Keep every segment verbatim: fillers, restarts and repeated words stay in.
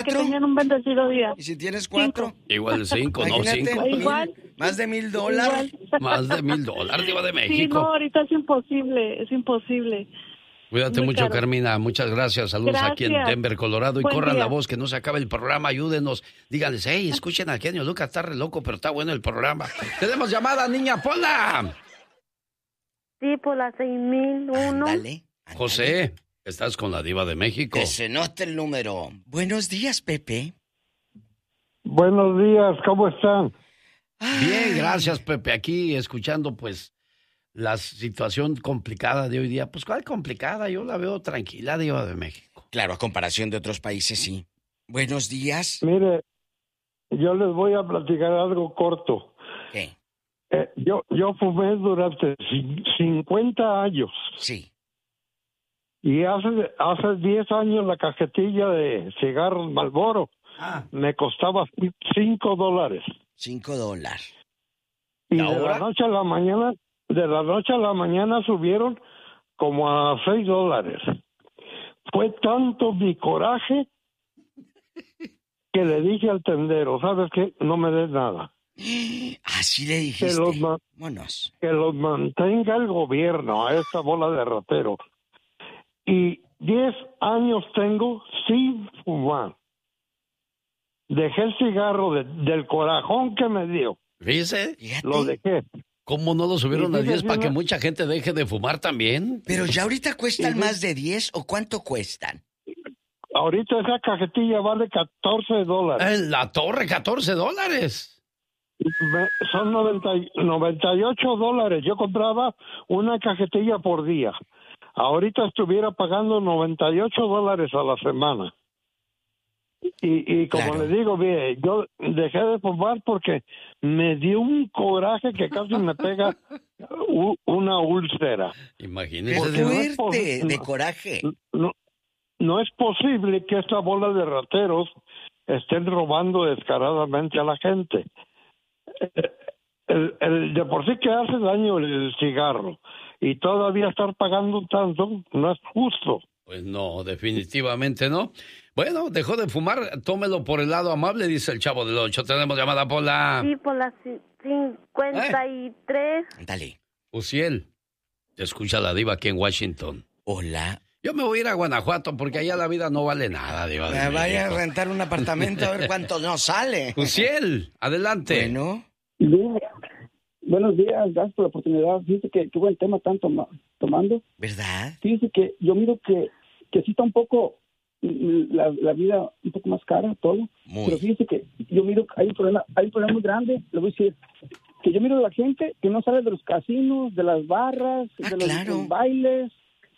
Que tengan un bendecido día. ¿Y si tienes cuatro? Cinco. Igual cinco, no Imagínate, cinco. Igual. Más de mil dólares. Igual. Más de mil dólares, Diva de México. Sí, no, ahorita es imposible, es imposible. Cuídate Muy mucho, caro. Carmina. Muchas gracias. Saludos Gracias. aquí en Denver, Colorado. Y Buen corran día. la voz, que no se acabe el programa. Ayúdenos. Díganles, hey, escuchen al genio Lucas, está re loco, pero está bueno el programa. Tenemos llamada, niña Pola. Sí, por la seis mil uno. Ándale. José, estás con la Diva de México. Que se note el número. Buenos días, Pepe. Buenos días, ¿cómo están? Bien, gracias, Pepe. Aquí escuchando, pues, la situación complicada de hoy día. Pues, ¿cuál complicada? Yo la veo tranquila, Diva de México. Claro, a comparación de otros países, sí. Buenos días. Mire, yo les voy a platicar algo corto. ¿Qué? Eh, yo, yo fumé durante cin- cincuenta años Sí. y hace, hace diez años la cajetilla de cigarros Marlboro Ah, me costaba cinco dólares. Cinco dólares. Y ¿Y de ahora? la noche a la mañana, de la noche a la mañana subieron como a seis dólares. Fue tanto mi coraje que le dije al tendero, ¿sabes qué? No me des nada. Así le Que dijiste. los, ma- Vámonos. que los mantenga el gobierno a esta bola de rateros. Y diez años tengo sin fumar. Dejé el cigarro de- del corajón que me dio. ¿Fíjese? Fíjate. Lo dejé. ¿Cómo no lo subieron Y a dice, diez para sí, que no- mucha gente deje de fumar también? Pero ya ahorita cuestan Sí. más de diez, ¿o cuánto cuestan? Ahorita esa cajetilla vale catorce dólares. En la torre, catorce dólares. Me- son noventa y- noventa y ocho dólares. Yo compraba una cajetilla por día. Ahorita estuviera pagando noventa y ocho dólares a la semana. Y, y como Claro. le digo, mire, yo dejé de fumar porque me dio un coraje que casi me pega u- una úlcera. ¡Qué Imagínese. Porque no es fuerte! posi- De no. coraje. No, no es posible que esta bola de rateros estén robando descaradamente a la gente. El, el- de por sí que hace daño el cigarro y todavía estar pagando tanto no es justo. Pues no, definitivamente no. Bueno, dejó de fumar, tómelo por el lado amable, dice el Chavo del Ocho. Tenemos llamada por la... Sí, por la ci- cincuenta y tres. Dale. Uciel, te escucha la Diva aquí en Washington. Hola. Yo me voy a ir a Guanajuato porque allá la vida no vale nada, Diva de Ah, Vaya a México. rentar un apartamento a ver cuánto nos sale. Uciel, adelante. Bueno. Bien. Buenos días, gracias por la oportunidad. Fíjese que qué buen tema están toma- tomando. ¿Verdad? Fíjese que yo miro que, que sí está un poco mm, la, la vida un poco más cara, todo. Muy. Pero fíjese que yo miro que hay un problema, hay un problema muy grande, le voy a decir, que yo miro a la gente que no sale de los casinos, de las barras, Ah, de los, claro. los bailes.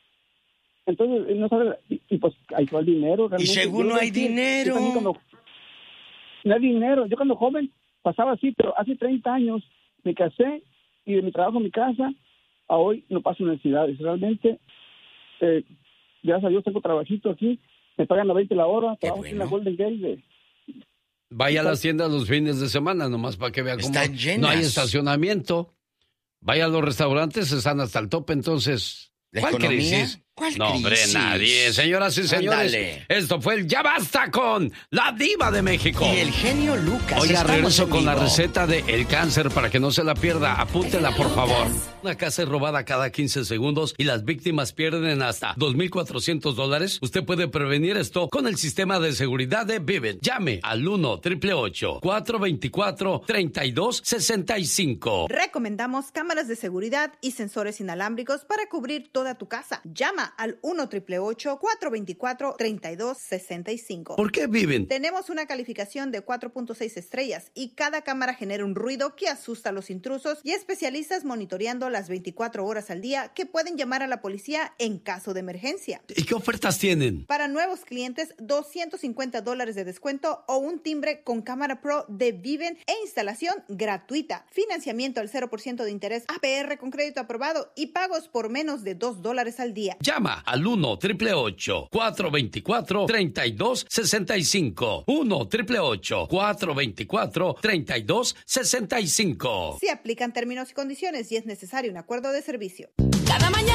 Entonces, no sabe, y, y pues ahí va el dinero. Y realmente. según Yo no le hay decía, yo dinero. también cuando- no hay dinero. Yo cuando joven pasaba así, pero hace treinta años me casé y de mi trabajo en mi casa a hoy no paso necesidades. Realmente, eh, gracias a Dios tengo trabajito aquí, me pagan a veinte la hora, Qué trabajo en la bueno. Golden Gate. de- Vaya a las tiendas los fines de semana, nomás para que vea cómo Están llenas. no hay estacionamiento. Vaya a los restaurantes, están hasta el tope, entonces... ¿La ¿Cuál economía? crisis? ¿Cuál no, hombre, crisis? nadie. Señoras y señores, Ándale. esto fue el Ya Basta con la Diva de México. Y el genio Lucas. Oiga, Estamos regreso en con la vivo. receta de el cáncer para que no se la pierda. Apúntela, por favor. Una casa es robada cada quince segundos y las víctimas pierden hasta dos mil cuatrocientos dólares. Usted puede prevenir esto con el sistema de seguridad de Vivint. Llame al uno triple ocho cuatro dos cuatro tres dos seis cinco. Recomendamos cámaras de seguridad y sensores inalámbricos para cubrir toda tu casa. Llama al uno triple ocho cuatro dos cuatro tres dos seis cinco. ¿Por qué Vivint? Tenemos una calificación de cuatro punto seis estrellas y cada cámara genera un ruido que asusta a los intrusos y especialistas monitoreando las veinticuatro horas al día que pueden llamar a la policía en caso de emergencia. ¿Y qué ofertas tienen? Para nuevos clientes, doscientos cincuenta dólares de descuento o un timbre con cámara pro de Vivint e instalación gratuita. Financiamiento al cero por ciento de interés A P R con crédito aprobado y pagos por menos de dos dólares al día. Llama al uno triple ocho cuatro dos cuatro tres dos seis cinco. uno triple ocho cuatro dos cuatro tres dos seis cinco. Si aplican términos y condiciones y es necesario un acuerdo de servicio. Cada mañana